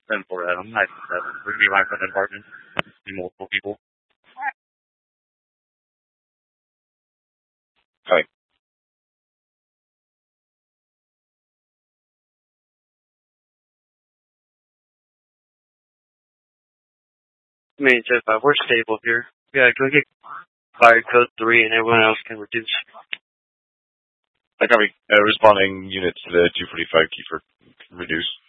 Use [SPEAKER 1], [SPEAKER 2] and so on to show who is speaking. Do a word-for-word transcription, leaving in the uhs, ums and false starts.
[SPEAKER 1] ten four Adam. Nine seven. We're gonna be my front apartment. Be multiple people.
[SPEAKER 2] Hi.
[SPEAKER 3] Main ten five. We're stable here. Yeah, go get fire code three, and everyone else can reduce.
[SPEAKER 2] I copy. Uh, responding units to the two forty-five Kiefer. Reduce.